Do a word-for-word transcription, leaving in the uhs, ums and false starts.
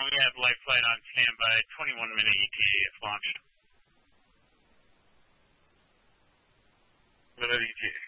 we have light flight on standby, twenty-one minute E T A if launched. What E T A?